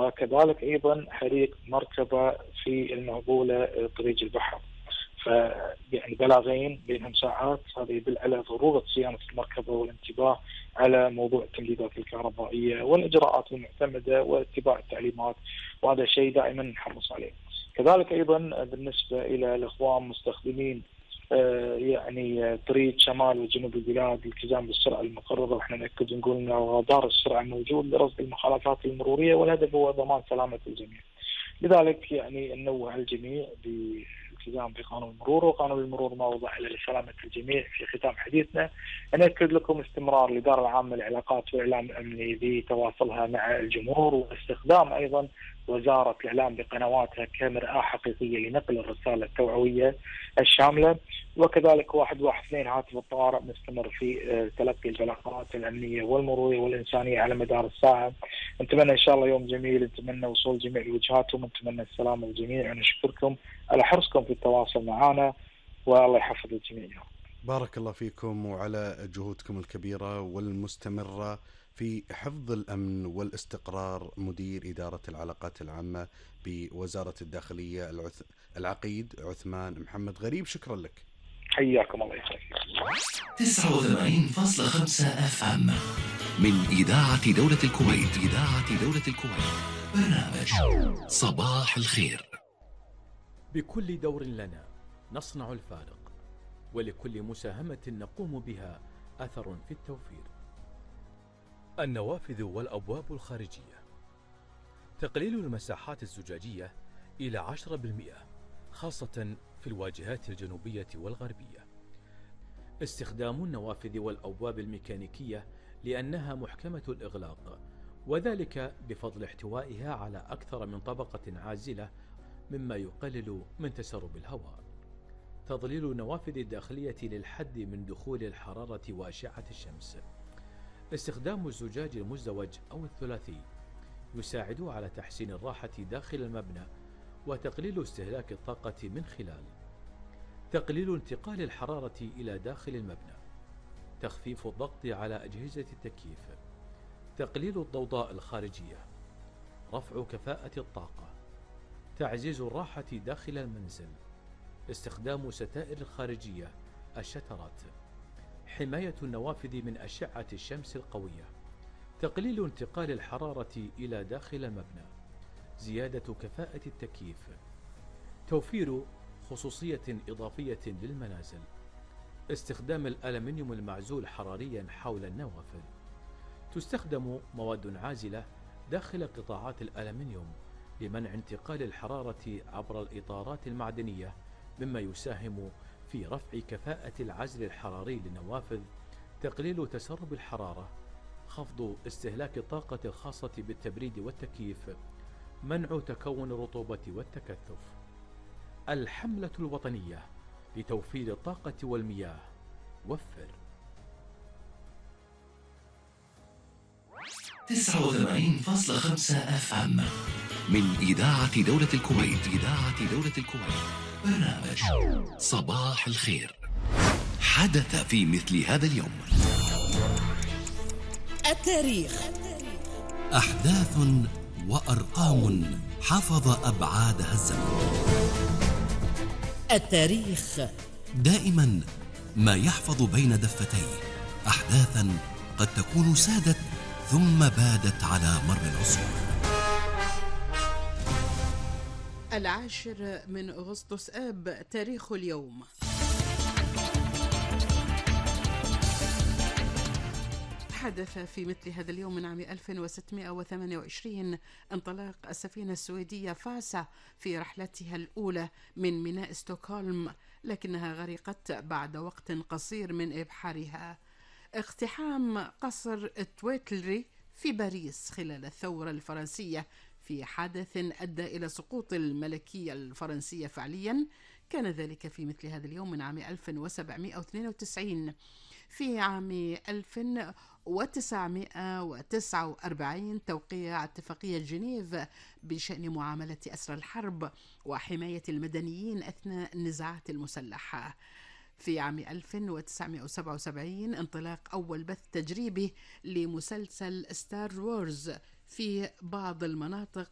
وكذلك أيضا حريق مركبة في المعقولة طريق البحر. يعني بلاغين بينهم ساعات، هذا يدل على ضرورة صيانة المركبة والانتباه على موضوع التمديدات الكهربائية والإجراءات المعتمدة واتباع التعليمات، وهذا شيء دائما نحرص عليه. كذلك أيضا بالنسبة إلى الإخوان مستخدمين يعني طريق شمال وجنوب البلاد الالتزام بالسرعة المقررة، واحنا نأكد ونقول ان رادار السرعة موجود لرصد المخالفات المرورية، والهدف هو ضمان سلامة الجميع. لذلك يعني ننوه الجميع بالالتزام بقانون المرور، وقانون المرور ما وضع الا لسلامة الجميع. في ختام حديثنا نأكد لكم استمرار الإدارة العامة للعلاقات والإعلام الأمني بتواصلها مع الجمهور، واستخدام أيضا وزارة الإعلام بقنواتها كمرآة حقيقية لنقل الرسالة التوعوية الشاملة. وكذلك 112 هاتف الطوارئ مستمر في تلقي البلاغات الأمنية والمرورية والإنسانية على مدار الساعة. نتمنى إن شاء الله يوم جميل، نتمنى وصول جميع الوجهات، ونتمنى السلامة للجميع، ونشكركم على حرصكم في التواصل معنا، والله يحفظ الجميع. بارك الله فيكم وعلى جهودكم الكبيرة والمستمرة في حفظ الأمن والاستقرار. مدير إدارة العلاقات العامة بوزارة الداخلية العقيد عثمان محمد غريب، شكرا لك. حياكم الله يخليك. 89.5 FM من إذاعة دولة الكويت. برنامج صباح الخير. بكل دور لنا نصنع الفارق، ولكل مساهمة نقوم بها أثر في التوفير. النوافذ والأبواب الخارجية، تقليل المساحات الزجاجية إلى 10%، خاصة في الواجهات الجنوبية والغربية. استخدام النوافذ والأبواب الميكانيكية لأنها محكمة الإغلاق، وذلك بفضل احتوائها على أكثر من طبقة عازلة مما يقلل من تسرب الهواء. تظليل النوافذ الداخلية للحد من دخول الحرارة وأشعة الشمس. استخدام الزجاج المزدوج أو الثلاثي يساعد على تحسين الراحة داخل المبنى وتقليل استهلاك الطاقة من خلال تقليل انتقال الحرارة إلى داخل المبنى، تخفيف الضغط على أجهزة التكييف، تقليل الضوضاء الخارجية، رفع كفاءة الطاقة، تعزيز الراحة داخل المنزل، استخدام ستائر الخارجية الشترات، حماية النوافذ من أشعة الشمس القوية، تقليل انتقال الحرارة إلى داخل المبنى، زيادة كفاءة التكييف، توفير خصوصية إضافية للمنازل، استخدام الألمنيوم المعزول حراريا حول النوافذ. تستخدم مواد عازلة داخل قطاعات الألمنيوم لمنع انتقال الحرارة عبر الإطارات المعدنية، مما يساهم في رفع كفاءة العزل الحراري للنوافذ، تقليل تسرب الحرارة، خفض استهلاك الطاقة الخاصة بالتبريد والتكييف، منع تكون الرطوبة والتكثف. الحملة الوطنية لتوفير الطاقة والمياه، وفر. 89.5 FM من إذاعة دولة الكويت. برنامج صباح الخير. حدث في مثل هذا اليوم. التاريخ. أحداث وأرقام حفظ أبعادها الزمن. التاريخ دائما ما يحفظ بين دفتيه أحداثا قد تكون سادت ثم بادت على مر العصور. 10 من أغسطس آب تاريخ اليوم. حدث في مثل هذا اليوم من عام 1628 انطلاق السفينة السويدية فاسا في رحلتها الأولى من ميناء ستوكهولم، لكنها غرقت بعد وقت قصير من إبحارها. اقتحام قصر تويتلري في باريس خلال الثورة الفرنسية في حدث أدى إلى سقوط الملكية الفرنسية فعليا، كان ذلك في مثل هذا اليوم من عام 1792. في عام 1949 توقيع اتفاقية جنيف بشأن معاملة أسرى الحرب وحماية المدنيين أثناء النزاعات المسلحة. في عام 1977 انطلاق أول بث تجريبي لمسلسل ستار وورز في بعض المناطق